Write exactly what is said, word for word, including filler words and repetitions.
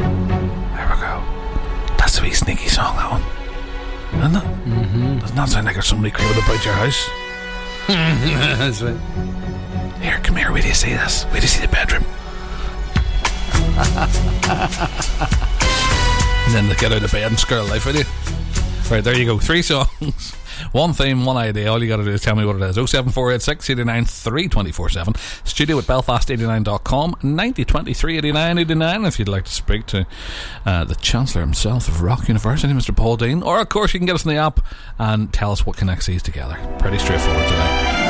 There we go. That's a wee sneaky song, that one. Isn't it? Mm-hmm. Doesn't that sound like there's somebody crowded about your house? That's right. Here, come here. Where do you see this? Where do you see the bedroom? And then they get out of bed and scare the life out of you. Right, there you go. Three songs. One theme, one idea. All you got to do is tell me what it is. oh seven four eight six, eight nine three, two four seven. Studio at belfast eighty nine dot com. ninety twenty-three eighty-nine eighty-nine if you'd like to speak to uh, the Chancellor himself of Rock University, Mister Paul Dean. Or, of course, you can get us in the app and tell us what connects these together. Pretty straightforward today.